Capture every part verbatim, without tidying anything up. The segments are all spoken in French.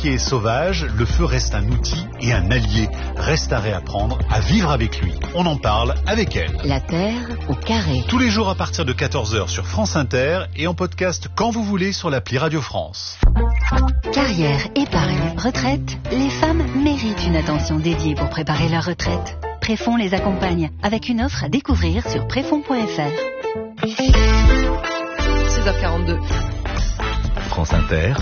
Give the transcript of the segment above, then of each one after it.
compliqué et sauvage, le feu reste un outil et un allié. Reste à réapprendre à vivre avec lui. On en parle avec elle. La Terre au carré. Tous les jours à partir de quatorze heures sur France Inter et en podcast quand vous voulez sur l'appli Radio France. Carrière, épargne, retraite. Les femmes méritent une attention dédiée pour préparer leur retraite. Préfonds les accompagne avec une offre à découvrir sur préfonds point f r. six heures quarante-deux. France Inter,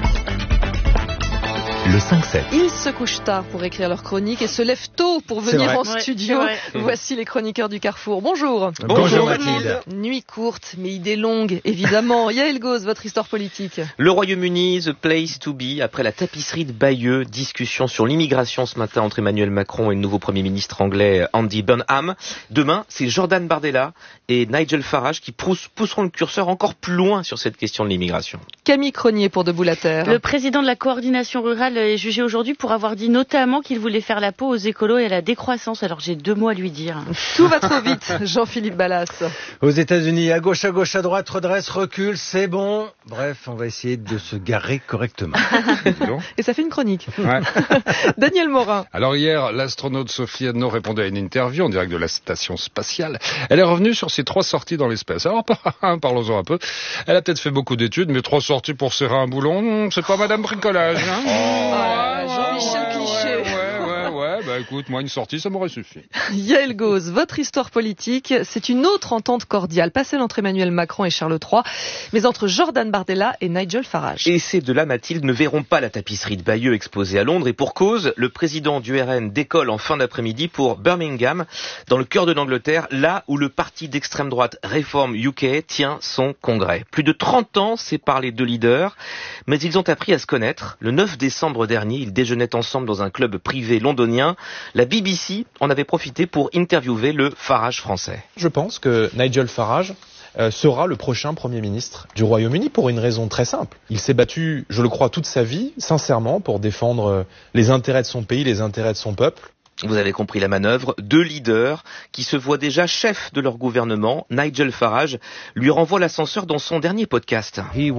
le cinq sept. Ils se couchent tard pour écrire leur chronique et se lèvent tôt pour venir en studio. Ouais, voici les chroniqueurs du Carrefour. Bonjour. Bonjour, Bonjour Mathilde. Nuit courte, mais idée longue, évidemment. Yael Gauze, votre histoire politique. Le Royaume-Uni, the place to be. Après la tapisserie de Bayeux, discussion sur l'immigration ce matin entre Emmanuel Macron et le nouveau Premier ministre anglais Andy Burnham. Demain, c'est Jordan Bardella et Nigel Farage qui poussent, pousseront le curseur encore plus loin sur cette question de l'immigration. Camille Cronier pour Debout la Terre. Le président de la coordination rurale est jugé aujourd'hui pour avoir dit notamment qu'il voulait faire la peau aux écolos et à la décroissance. Alors j'ai deux mots à lui dire. Tout va trop vite, Jean-Philippe Ballas. Aux États-Unis, à gauche, à gauche, à droite, redresse, recule, c'est bon. Bref, on va essayer de se garer correctement. Et ça fait une chronique. Ouais. Daniel Morin. Alors hier, l'astronaute Sophie Adno répondait à une interview en direct de la station spatiale. Elle est revenue sur ses trois sorties dans l'espace. Alors parlons-en un peu. Elle a peut-être fait beaucoup d'études, mais trois sorties pour serrer un boulon, c'est pas Madame Bricolage. Hein oh. Jean-Michel Cliché. Ouais, ouais, ouais, ouais. Bah écoute, moi une sortie, ça m'aurait suffi. Yael Gauze, votre histoire politique, c'est une autre entente cordiale, pas celle entre Emmanuel Macron et Charles trois, mais entre Jordan Bardella et Nigel Farage. Et ces deux-là, Mathilde, ne verront pas la tapisserie de Bayeux exposée à Londres, et pour cause, le président du R N décolle en fin d'après-midi pour Birmingham, dans le cœur de l'Angleterre, là où le parti d'extrême droite Reform U K tient son congrès. Plus de trente ans séparent les deux leaders, mais ils ont appris à se connaître. Le neuf décembre dernier, ils déjeunaient ensemble dans un club privé londonien. La B B C en avait profité pour interviewer le Farage français. Je pense que Nigel Farage euh, sera le prochain Premier ministre du Royaume-Uni pour une raison très simple. Il s'est battu, je le crois, toute sa vie, sincèrement, pour défendre euh, les intérêts de son pays, les intérêts de son peuple. Vous avez compris la manœuvre. Deux leaders qui se voient déjà chefs de leur gouvernement. Nigel Farage lui renvoie l'ascenseur dans son dernier podcast.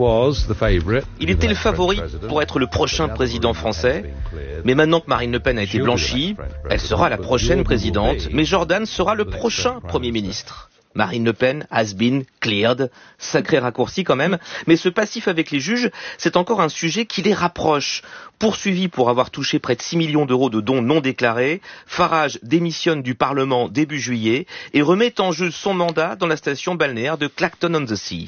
Il était le favori pour être le prochain président français. Mais maintenant que Marine Le Pen a été blanchie, elle sera la prochaine présidente. Mais Jordan sera le prochain Premier ministre. Marine Le Pen has been cleared. Sacré raccourci quand même. Mais ce passif avec les juges, c'est encore un sujet qui les rapproche. Poursuivi pour avoir touché près de six millions d'euros de dons non déclarés, Farage démissionne du Parlement début juillet et remet en jeu son mandat dans la station balnéaire de Clacton-on-the-Sea.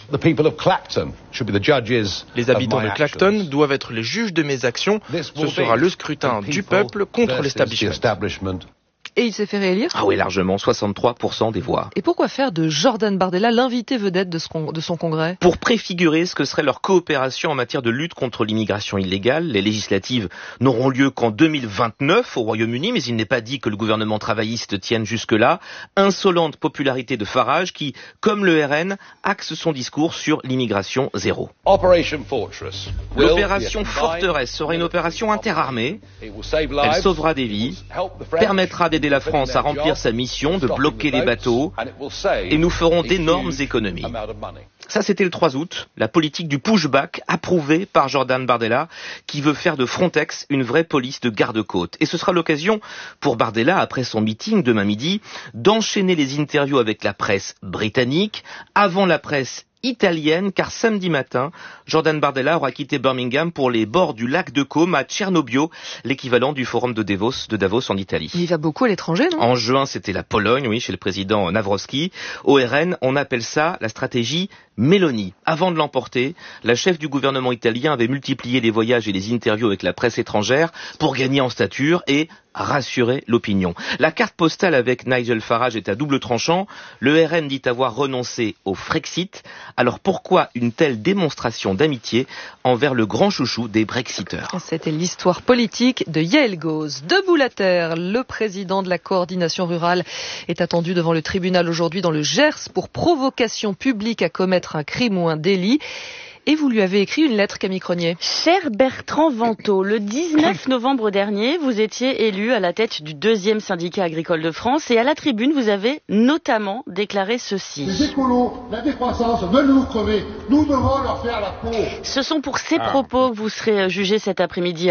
Les habitants de Clacton doivent être les juges de mes actions. Ce sera le scrutin du peuple contre l'establishment. Et il s'est fait réélire ? Ah oui, largement, soixante-trois pour cent des voix. Et pourquoi faire de Jordan Bardella l'invité vedette de, ce con- de son congrès ? Pour préfigurer ce que serait leur coopération en matière de lutte contre l'immigration illégale. Les législatives n'auront lieu qu'en deux mille vingt-neuf au Royaume-Uni, mais il n'est pas dit que le gouvernement travailliste tienne jusque-là. Insolente popularité de Farage qui, comme le R N, axe son discours sur l'immigration zéro. L'opération Forteresse sera une opération interarmée. Elle sauvera des vies, permettra d'aider la France à remplir sa mission de bloquer les bateaux et nous ferons d'énormes économies. Ça, c'était le trois août, la politique du pushback approuvée par Jordan Bardella qui veut faire de Frontex une vraie police de garde-côte. Et ce sera l'occasion pour Bardella, après son meeting demain midi, d'enchaîner les interviews avec la presse britannique avant la presse italienne, car samedi matin, Jordan Bardella aura quitté Birmingham pour les bords du lac de Côme à Cernobbio, l'équivalent du forum de Davos, de Davos en Italie. Il va beaucoup à l'étranger, non ? En juin, c'était la Pologne, oui, chez le président Nawrocki. Au R N, on appelle ça la stratégie Meloni. Avant de l'emporter, la chef du gouvernement italien avait multiplié les voyages et les interviews avec la presse étrangère pour gagner en stature et rassurer l'opinion. La carte postale avec Nigel Farage est à double tranchant. Le R N dit avoir renoncé au Frexit. Alors pourquoi une telle démonstration d'amitié envers le grand chouchou des Brexiteurs ? C'était l'histoire politique de Yael Gauze. Debout la Terre, le président de la coordination rurale est attendu devant le tribunal aujourd'hui dans le Gers pour provocation publique à commettre un crime ou un délit. Et vous lui avez écrit une lettre, Camille Cronier. Cher Bertrand Vantaux, le dix-neuf novembre dernier, vous étiez élu à la tête du deuxième syndicat agricole de France et à la tribune, vous avez notamment déclaré ceci. Les écolos, la décroissance veulent nous crever. Nous devons leur faire la peau. Ce sont pour ces propos que vous serez jugé cet après-midi